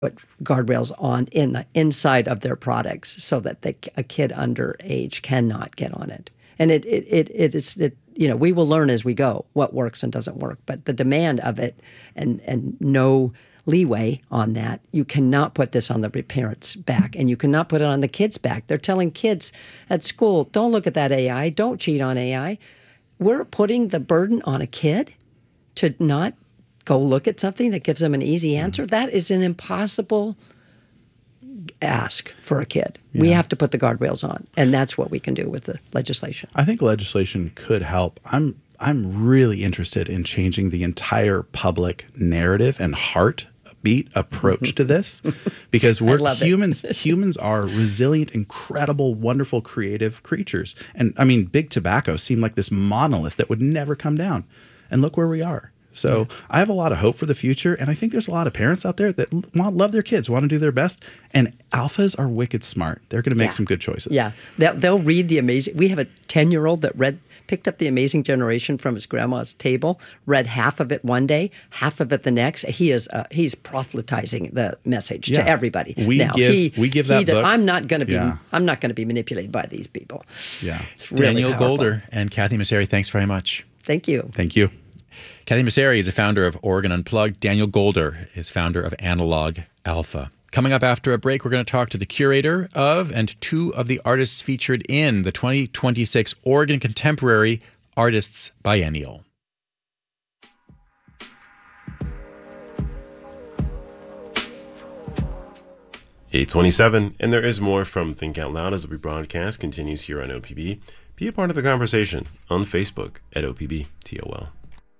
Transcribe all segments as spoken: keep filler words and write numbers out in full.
put guardrails on in the inside of their products so that they, a kid underage cannot get on it. And it it it, it it's it, you know, we will learn as we go what works and doesn't work. But the demand of it and and no leeway on that, you cannot put this on the parents' back, and you cannot put it on the kids' back. They're telling kids at school, don't look at that A I, don't cheat on A I. We're putting the burden on a kid to not go look at something that gives them an easy answer. That is an impossible ask for a kid. Yeah. We have to put the guardrails on, and that's what we can do with the legislation. I think legislation could help. I'm I'm really interested in changing the entire public narrative and heartbeat approach to this, because we're humans. Humans are resilient, incredible, wonderful, creative creatures. And I mean, big tobacco seemed like this monolith that would never come down. And look where we are. So yeah. I have a lot of hope for the future, and I think there's a lot of parents out there that want love their kids, want to do their best, and alphas are wicked smart. They're going to make yeah. some good choices. Yeah, they'll, they'll read the amazing. We have a ten-year-old that read, picked up The Amazing Generation from his grandma's table, read half of it one day, half of it the next. He is uh, he's proselytizing the message yeah. to everybody. We now, give he, we give that he, book. I'm not going to be yeah. I'm not going to be manipulated by these people. Yeah, it's really Daniel powerful. Golder and Cathy Mosseri, thanks very much. Thank you. Thank you. Cathy Mosseri is a founder of Oregon Unplugged. Daniel Golder is founder of Analog Alpha. Coming up after a break, we're going to talk to the curator of and two of the artists featured in the twenty twenty-six Oregon Contemporary Artists Biennial. eight twenty-seven, and there is more from Think Out Loud as the broadcast continues here on O P B. Be a part of the conversation on Facebook at O P B T O L.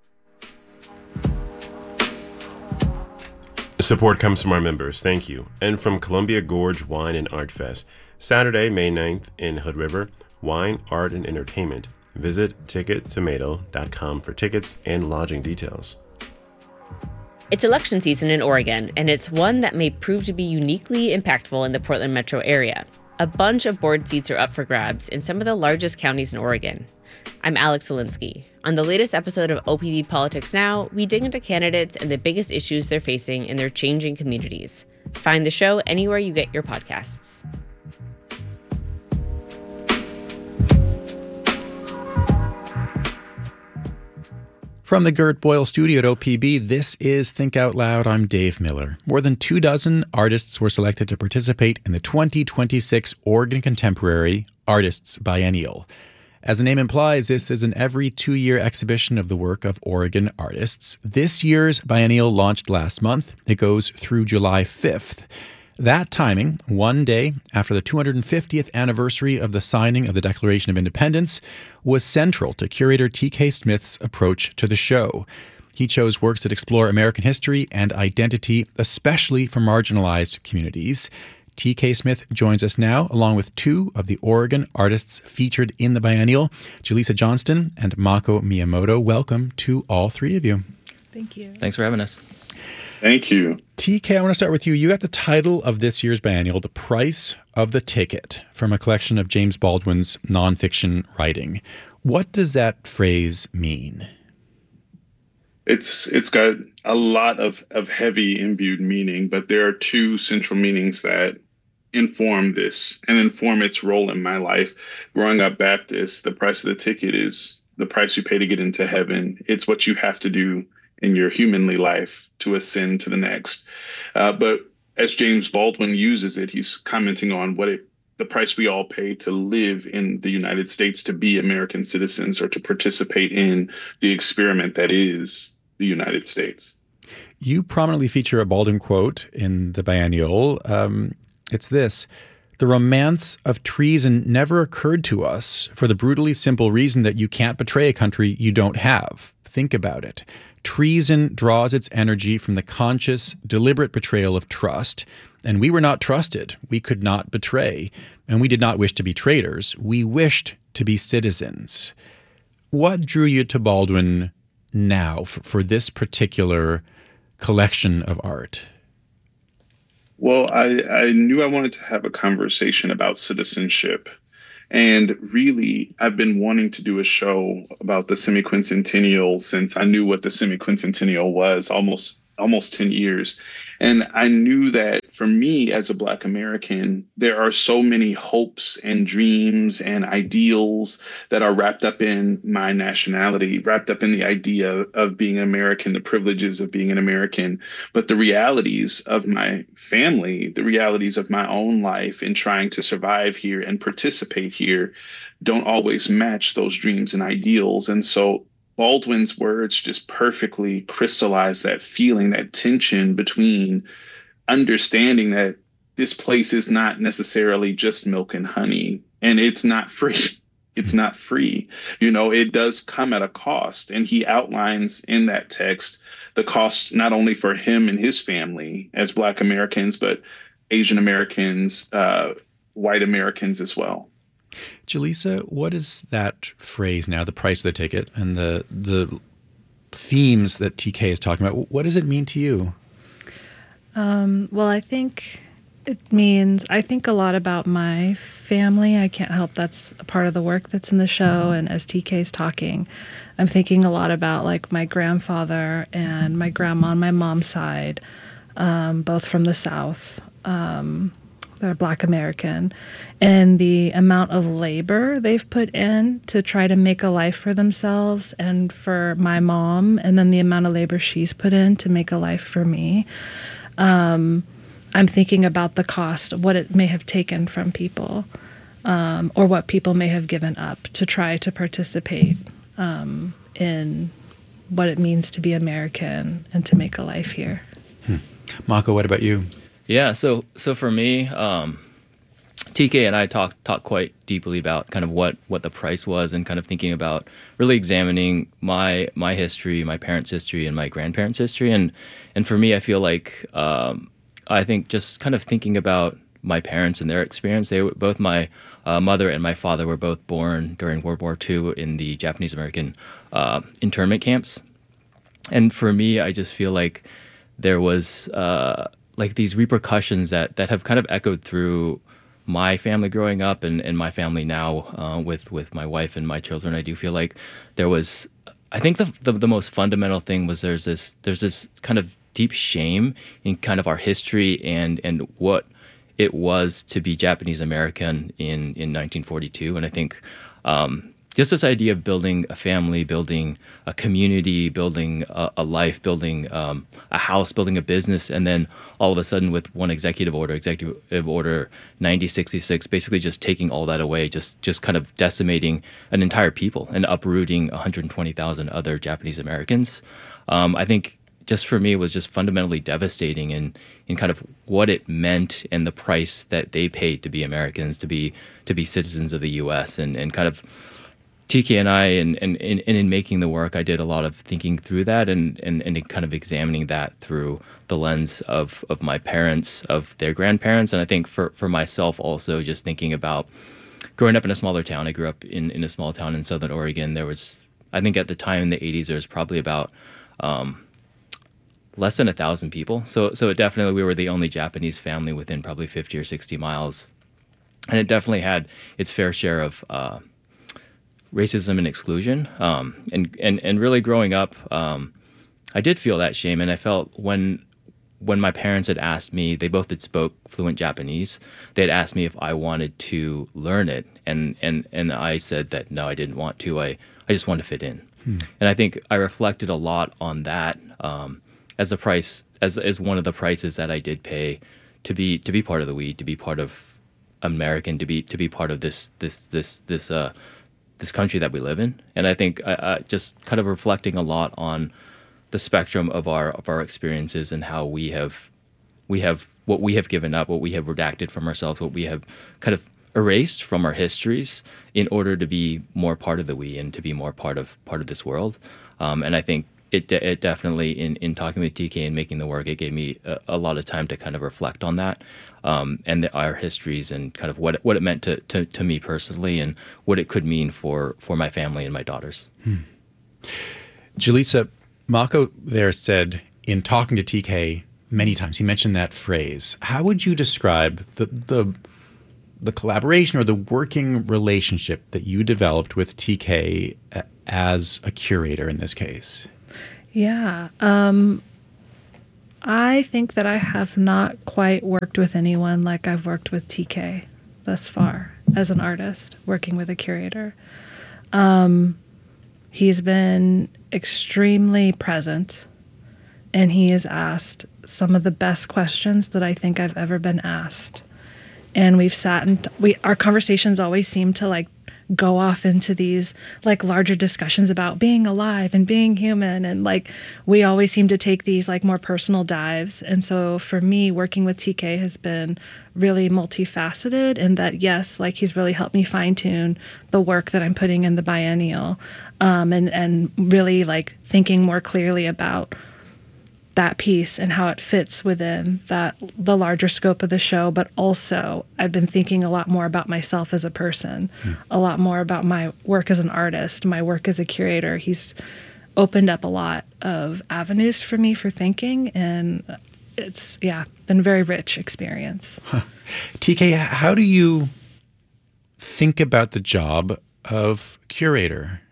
Support comes from our members, thank you, and from Columbia Gorge Wine and Art Fest, Saturday, May ninth in Hood River, wine, art, and entertainment. Visit ticket tomato dot com for tickets and lodging details. It's election season in Oregon, and it's one that may prove to be uniquely impactful in the Portland metro area. A bunch of board seats are up for grabs in some of the largest counties in Oregon. I'm Alex Zielinski. On the latest episode of O P B Politics Now, we dig into candidates and the biggest issues they're facing in their changing communities. Find the show anywhere you get your podcasts. From the Gert Boyle studio at O P B, this is Think Out Loud. I'm Dave Miller. More than two dozen artists were selected to participate in the twenty twenty-six Oregon Contemporary Artists Biennial. As the name implies, this is an every two-year exhibition of the work of Oregon artists. This year's biennial launched last month. It goes through July fifth. That timing, one day after the two hundred fiftieth anniversary of the signing of the Declaration of Independence, was central to curator T K Smith's approach to the show. He chose works that explore American history and identity, especially for marginalized communities. T K Smith joins us now, along with two of the Oregon artists featured in the biennial, Jaleesa Johnston and Mako Miyamoto. Welcome to all three of you. Thank you. Thanks for having us. Thank you. T K, I want to start with you. You got the title of this year's biennial, The Price of the Ticket, from a collection of James Baldwin's nonfiction writing. What does that phrase mean? It's it's got a lot of, of heavy imbued meaning, but there are two central meanings that inform this and inform its role in my life. Growing up Baptist, the price of the ticket is the price you pay to get into heaven. It's what you have to do in your humanly life to ascend to the next. Uh, but as James Baldwin uses it, he's commenting on what it the price we all pay to live in the United States, to be American citizens, or to participate in the experiment that is the United States. You prominently feature a Baldwin quote in the biennial. Um, it's this: "The romance of treason never occurred to us for the brutally simple reason that you can't betray a country you don't have. Think about it. Treason draws its energy from the conscious, deliberate betrayal of trust. And we were not trusted. We could not betray. And we did not wish to be traitors. We wished to be citizens." What drew you to Baldwin now for, for this particular collection of art? Well, I, I knew I wanted to have a conversation about citizenship. And really, I've been wanting to do a show about the semi-quincentennial since I knew what the semi-quincentennial was, almost almost ten years. And I knew that for me as a Black American, there are so many hopes and dreams and ideals that are wrapped up in my nationality, wrapped up in the idea of being an American, the privileges of being an American, but the realities of my family, the realities of my own life in trying to survive here and participate here don't always match those dreams and ideals. And so Baldwin's words just perfectly crystallize that feeling, that tension between understanding that this place is not necessarily just milk and honey, and it's not free. It's not free. You know, it does come at a cost. And he outlines in that text the cost not only for him and his family as Black Americans, but Asian Americans, uh, white Americans as well. Jaleesa, what is that phrase now, the price of the ticket, and the the themes that T K is talking about? What does it mean to you? Um, well, I think it means, I think a lot about my family. I can't help that's a part of the work that's in the show. Mm-hmm. And as T K is talking, I'm thinking a lot about like my grandfather and my grandma on my mom's side, um, both from the South. Um, they're Black American, and the amount of labor they've put in to try to make a life for themselves and for my mom, and then the amount of labor she's put in to make a life for me. Um, I'm thinking about the cost of what it may have taken from people, um, or what people may have given up to try to participate um, in what it means to be American and to make a life here. Hmm. Mako, what about you? Yeah, so so for me, um, T K and I talked talked quite deeply about kind of what, what the price was, and kind of thinking about really examining my my history, my parents' history, and my grandparents' history. And and for me, I feel like um, I think just kind of thinking about my parents and their experience. They were, both my uh, mother and my father were both born during World War Two in the Japanese American uh, internment camps. And for me, I just feel like there was uh, like these repercussions that, that have kind of echoed through my family growing up and, and my family now uh, with, with my wife and my children. I do feel like there was, I think the, the the most fundamental thing was there's this there's this kind of deep shame in kind of our history and and what it was to be Japanese American in, in nineteen forty-two. And I think um, just this idea of building a family, building a community, building a, a life, building um, a house, building a business, and then all of a sudden with one executive order, executive order ninety sixty-six, basically just taking all that away, just just kind of decimating an entire people and uprooting one hundred twenty thousand other Japanese Americans. Um, I think just for me, it was just fundamentally devastating in, in kind of what it meant and the price that they paid to be Americans, to be to be citizens of the U S and, and kind of T K and I, and, and, and in making the work, I did a lot of thinking through that and, and, and kind of examining that through the lens of, of my parents, of their grandparents. And I think for, for myself also, just thinking about growing up in a smaller town. I grew up in, in a small town in Southern Oregon. There was, I think at the time in the eighties, there was probably about um, less than a thousand people. So so it definitely, we were the only Japanese family within probably fifty or sixty miles. And it definitely had its fair share of uh, racism and exclusion. Um, and, and, and really growing up, um, I did feel that shame. And I felt when when my parents had asked me, they both had spoke fluent Japanese, they had asked me if I wanted to learn it. And, and, and I said that no, I didn't want to. I, I just wanted to fit in. Hmm. And I think I reflected a lot on that um, as a price, as as one of the prices that I did pay to be to be part of the we, to be part of American, to be to be part of this this this this uh this country that we live in. And I think I, I just kind of reflecting a lot on the spectrum of our of our experiences and how we have we have what we have given up, what we have redacted from ourselves, what we have kind of erased from our histories in order to be more part of the we and to be more part of part of this world. Um, and I think it de- it definitely in, in talking with T K and making the work, it gave me a, a lot of time to kind of reflect on that um, and the, our histories and kind of what what it meant to, to to me personally and what it could mean for for my family and my daughters. Hmm. Jaleesa, Mako there said in talking to T K many times, he mentioned that phrase. How would you describe the the the collaboration or the working relationship that you developed with T K as a curator in this case? Yeah. Um, I think that I have not quite worked with anyone like I've worked with T K thus far as an artist, working with a curator. Um, he's been extremely present, and he has asked some of the best questions that I think I've ever been asked. And we've sat and we our conversations always seem to like go off into these like larger discussions about being alive and being human, and like we always seem to take these like more personal dives. And so for me, working with T K has been really multifaceted in that, yes, like he's really helped me fine tune the work that I'm putting in the biennial, um, and and really like thinking more clearly about that piece and how it fits within that the larger scope of the show. But also I've been thinking a lot more about myself as a person, mm. a lot more about my work as an artist, my work as a curator. He's opened up a lot of avenues for me for thinking, and it's, yeah, been a very rich experience. Huh. T K, how do you think about the job of curator?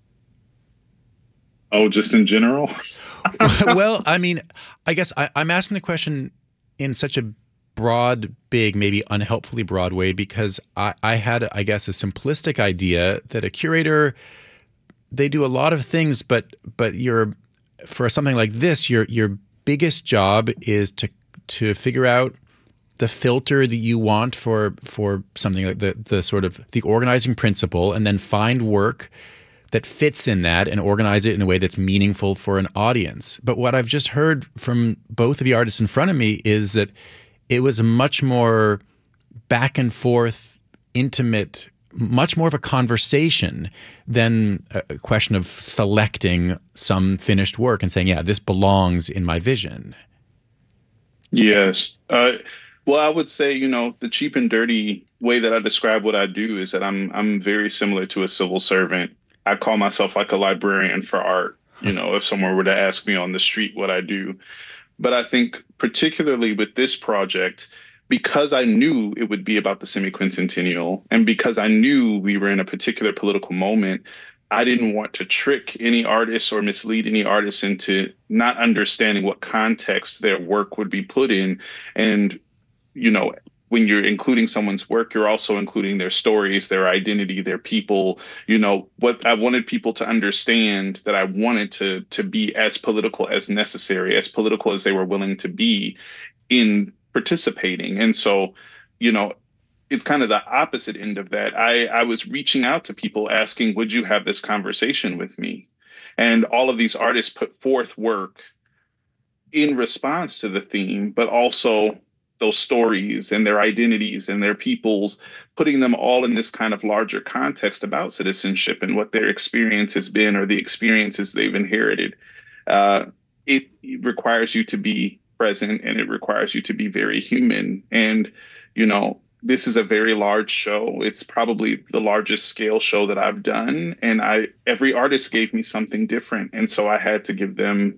Oh, just in general? Well, I mean, I guess I, I'm asking the question in such a broad, big, maybe unhelpfully broad way because I, I had, I guess, a simplistic idea that a curator, they do a lot of things, but but you're, for something like this, your your biggest job is to to figure out the filter that you want for for something like the the sort of the organizing principle, and then find work that fits in that and organize it in a way that's meaningful for an audience. But what I've just heard from both of the artists in front of me is that it was a much more back and forth, intimate, much more of a conversation than a question of selecting some finished work and saying, yeah, this belongs in my vision. Yes. Uh, well, I would say, you know, the cheap and dirty way that I describe what I do is that I'm I'm very similar to a civil servant. I call myself like a librarian for art, you know, if someone were to ask me on the street what I do. But I think particularly with this project, because I knew it would be about the semi-quincentennial, and because I knew we were in a particular political moment, I didn't want to trick any artists or mislead any artists into not understanding what context their work would be put in. And, you know, when you're including someone's work, you're also including their stories, their identity, their people. You know, what I wanted people to understand, that I wanted to to be as political as necessary, as political as they were willing to be in participating. And so, you know, it's kind of the opposite end of that. I, I was reaching out to people asking, would you have this conversation with me? And all of these artists put forth work in response to the theme, but also those stories and their identities and their peoples, putting them all in this kind of larger context about citizenship and what their experience has been or the experiences they've inherited. Uh, it, it requires you to be present, and it requires you to be very human. And, you know, this is a very large show. It's probably the largest scale show that I've done. And I every artist gave me something different. And so I had to give them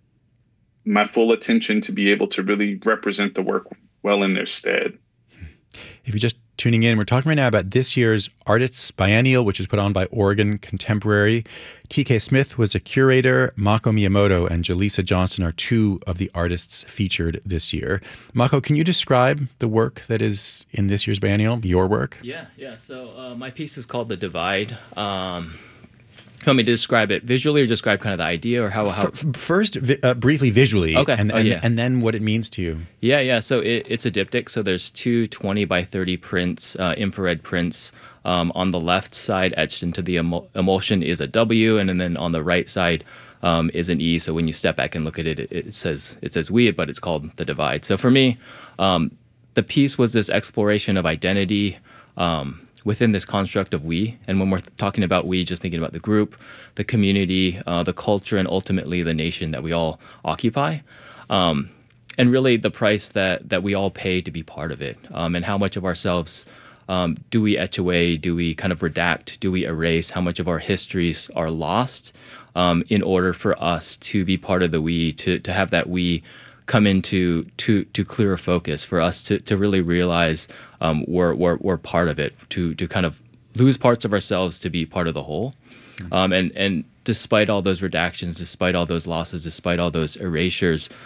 my full attention to be able to really represent the work well in their stead. If you're just tuning in, we're talking right now about this year's Artists Biennial, which is put on by Oregon Contemporary. T K Smith was a curator. Mako Miyamoto and Jaleesa Johnston are two of the artists featured this year. Mako, can you describe the work that is in this year's biennial, your work? Yeah, yeah. So uh, my piece is called The Divide. Um, You want me to describe it visually or describe kind of the idea or how? how... First, uh, briefly visually, okay. and, oh, and, yeah. and then what it means to you. Yeah, yeah. So it, it's a diptych. So there's two twenty by thirty prints, uh, infrared prints. Um, on the left side, etched into the emo- emulsion is a W, and then on the right side um, is an E. So when you step back and look at it, it, it says it says we, but it's called The Divide. So for me, um, the piece was this exploration of identity Um, within this construct of we. And when we're th- talking about we, just thinking about the group, the community, uh, the culture, and ultimately the nation that we all occupy. Um, and really the price that, that we all pay to be part of it. Um, and how much of ourselves um, do we etch away? Do we kind of redact? Do we erase? How much of our histories are lost um, in order for us to be part of the we, to, to have that we come into to to clearer focus, for us to to really realize um, we're, we're we're part of it, to to kind of lose parts of ourselves to be part of the whole. Mm-hmm. Um, and and despite all those redactions, despite all those losses, despite all those erasures,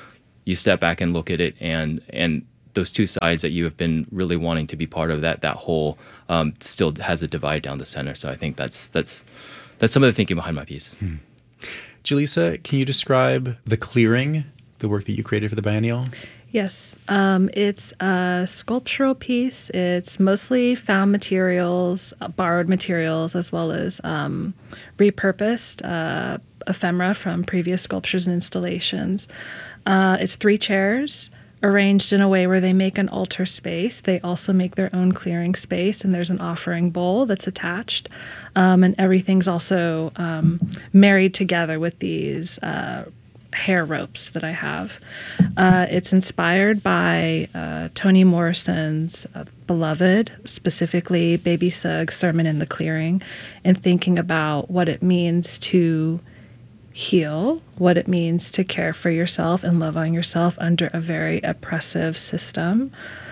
you step back and look at it, and and those two sides that you have been really wanting to be part of, that that whole um, still has a divide down the center. So I think that's that's that's some of the thinking behind my piece. Hmm. Jaleesa, can you describe The Clearing, the work that you created for the biennial? Yes, um, it's a sculptural piece. It's mostly found materials, uh, borrowed materials, as well as um, repurposed uh, ephemera from previous sculptures and installations. Uh, it's three chairs arranged in a way where they make an altar space. They also make their own clearing space, and there's an offering bowl that's attached. Um, and everything's also um, married together with these uh, hair ropes that I have. Uh, it's inspired by uh, Toni Morrison's uh, beloved, specifically Baby Sug's Sermon in the Clearing, and thinking about what it means to heal, what it means to care for yourself and love on yourself under a very oppressive system.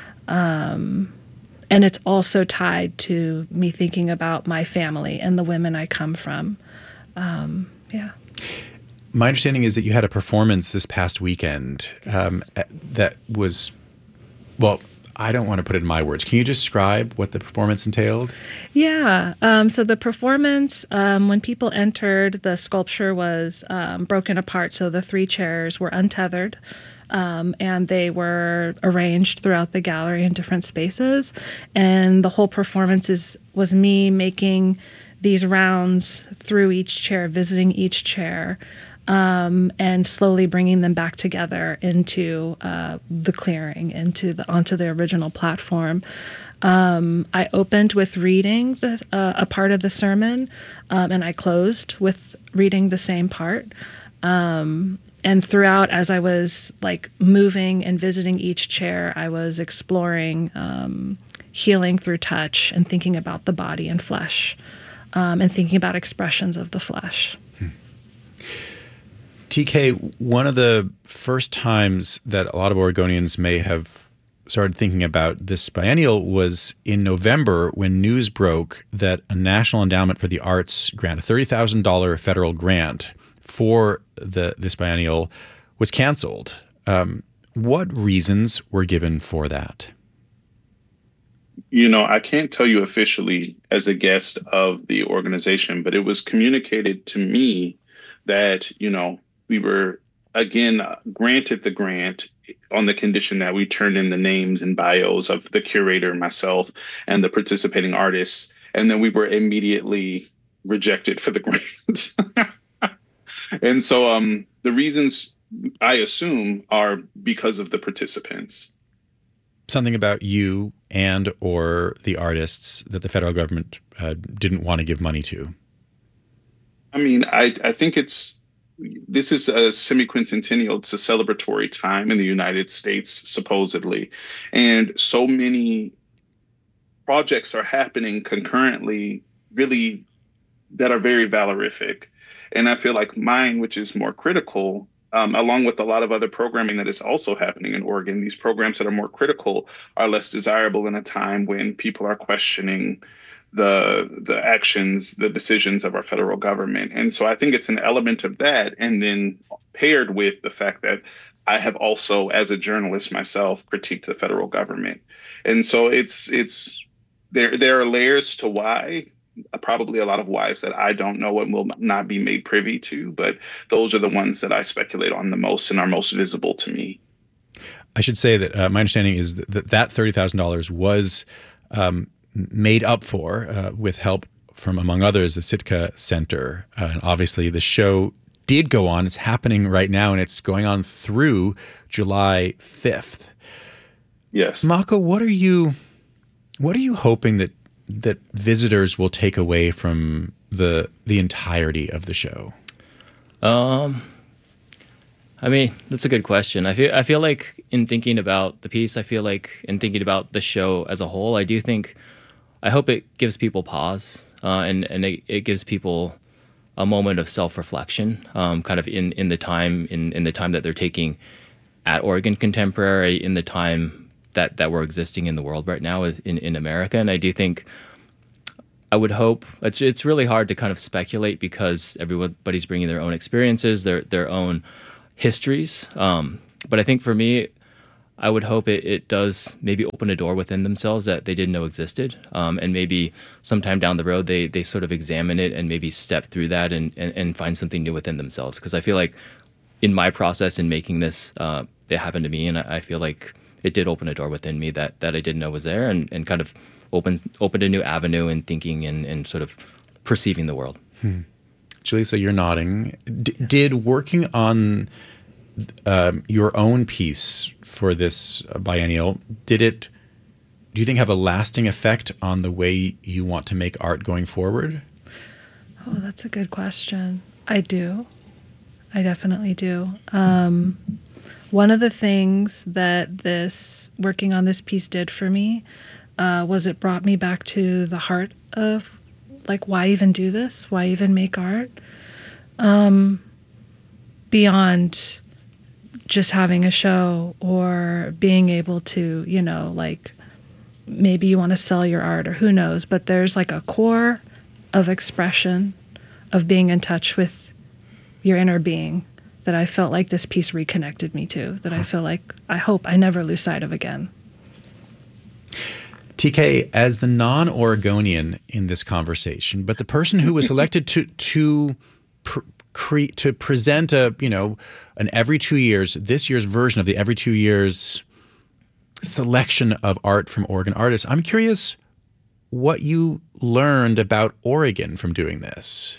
Um, and it's also tied to me thinking about my family and the women I come from. Um, yeah. My understanding is that you had a performance this past weekend um, that was, well, I don't want to put it in my words. Can you describe what the performance entailed? Yeah. Um, so the performance, um, when people entered, the sculpture was um, broken apart. So the three chairs were untethered, um, and they were arranged throughout the gallery in different spaces. And the whole performance is, was me making these rounds through each chair, visiting each chair, Um, and slowly bringing them back together into uh, the clearing, into the onto the original platform. Um, I opened with reading the, uh, a part of the sermon, um, and I closed with reading the same part. Um, and throughout, as I was like moving and visiting each chair, I was exploring um, healing through touch and thinking about the body and flesh, um, and thinking about expressions of the flesh. T K, one of the first times that a lot of Oregonians may have started thinking about this biennial was in November when news broke that a National Endowment for the Arts grant, a thirty thousand dollars federal grant for the this biennial, was canceled. Um, what reasons were given for that? You know, I can't tell you officially as a guest of the organization, but it was communicated to me that, you know, we were, again, uh, granted the grant on the condition that we turned in the names and bios of the curator, myself, and the participating artists. And then we were immediately rejected for the grant. And so um, the reasons, I assume, are because of the participants. Something about you and or the artists that the federal government uh, didn't want to give money to. I mean, I, I think it's, this is a semi-quincentennial. It's a celebratory time in the United States, supposedly. And so many projects are happening concurrently, really, that are very valorific. And I feel like mine, which is more critical, um, along with a lot of other programming that is also happening in Oregon, these programs that are more critical are less desirable in a time when people are questioning the the actions, the decisions of our federal government. And so I think it's an element of that. And then paired with the fact that I have also, as a journalist myself, critiqued the federal government. And so it's it's there there are layers to why, probably a lot of whys that I don't know and will not be made privy to, but those are the ones that I speculate on the most and are most visible to me. I should say that uh, my understanding is that that thirty thousand dollars was um, made up for uh, with help from, among others, the Sitka Center. Uh, and obviously the show did go on. It's happening right now, and it's going on through July fifth. Yes. Mako, what are you what are you hoping that that visitors will take away from the the entirety of the show? Um I mean, that's a good question. I feel I feel like in thinking about the piece, I feel like in thinking about the show as a whole, I do think I hope it gives people pause, uh, and and it, it gives people a moment of self-reflection, um, kind of in, in the time in, in the time that they're taking at Oregon Contemporary, in the time that, that we're existing in the world right now in, in America. And I do think I would hope it's it's really hard to kind of speculate because everybody's bringing their own experiences, their their own histories. Um, but I think for me, I would hope it, it does maybe open a door within themselves that they didn't know existed. Um, and maybe sometime down the road, they they sort of examine it and maybe step through that and, and, and find something new within themselves. Because I feel like in my process in making this, uh, it happened to me. And I, I feel like it did open a door within me that, that I didn't know was there, and, and kind of opened, opened a new avenue in thinking and, and sort of perceiving the world. Hmm. Julissa, you're nodding. D- did working on um, your own piece for this biennial, did it, do you think, have a lasting effect on the way you want to make art going forward? Oh, that's a good question. I do. I definitely do. Um, one of the things that this, working on this piece did for me uh, was it brought me back to the heart of, like, why even do this? Why even make art? Um, beyond just having a show or being able to, you know, like, maybe you want to sell your art or who knows, but there's like a core of expression, of being in touch with your inner being that I felt like this piece reconnected me to, that I feel like I hope I never lose sight of again. T K, as the non-Oregonian in this conversation, but the person who was elected to to pr- cre- to present a, you know, an every two years, this year's version of the every two years selection of art from Oregon artists, I'm curious what you learned about Oregon from doing this.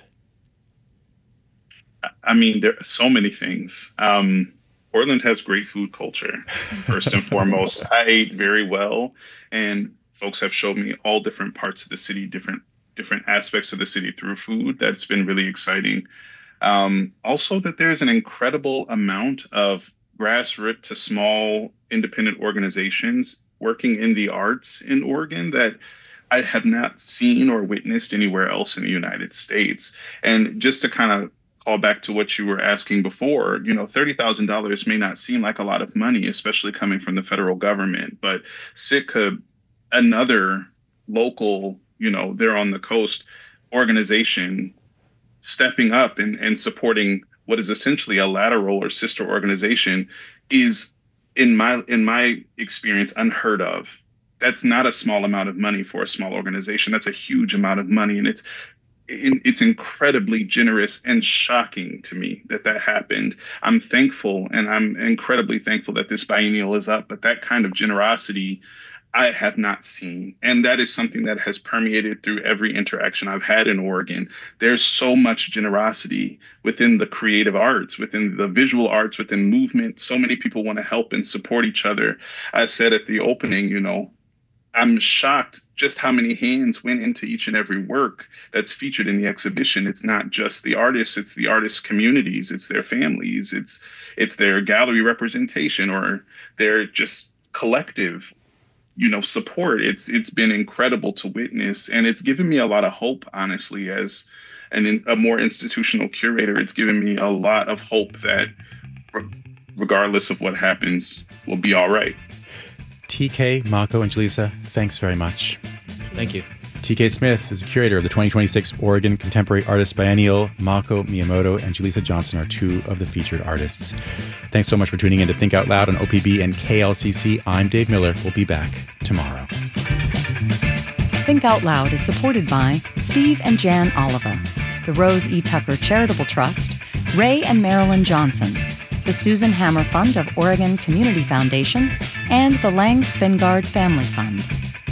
I mean, there are so many things. Um, Portland has great food culture, first and foremost. I ate very well, and folks have showed me all different parts of the city, different different aspects of the city through food. That's been really exciting. Um, also, that there's an incredible amount of grassroots to small independent organizations working in the arts in Oregon that I have not seen or witnessed anywhere else in the United States. And just to kind of call back to what you were asking before, you know, thirty thousand dollars may not seem like a lot of money, especially coming from the federal government, but Sitka, another local, you know, they're on the coast organization, stepping up and, and supporting what is essentially a lateral or sister organization is, in my in my experience, unheard of. That's not a small amount of money for a small organization. That's a huge amount of money, and it's it's incredibly generous and shocking to me that that happened. I'm thankful, and I'm incredibly thankful that this biennial is up, but that kind of generosity I have not seen. And that is something that has permeated through every interaction I've had in Oregon. There's so much generosity within the creative arts, within the visual arts, within movement. So many people want to help and support each other. I said at the opening, you know, I'm shocked just how many hands went into each and every work that's featured in the exhibition. It's not just the artists, it's the artists' communities, it's their families, it's it's their gallery representation or their just collective, you know, support. It's it's been incredible to witness, and it's given me a lot of hope, honestly, as an, a more institutional curator. It's given me a lot of hope that re- regardless of what happens, we'll be all right. T K, Mako, and Julissa, thanks very much. Thank you. T K Smith is the curator of the twenty twenty-six Oregon Contemporary Artists Biennial. Mako Miyamoto and Julissa Johnson are two of the featured artists. Thanks so much for tuning in to Think Out Loud on O P B and K L C C. I'm Dave Miller. We'll be back tomorrow. Think Out Loud is supported by Steve and Jan Oliva, the Rose E. Tucker Charitable Trust, Ray and Marilyn Johnson, the Susan Hammer Fund of Oregon Community Foundation, and the Lang Svingard Family Fund.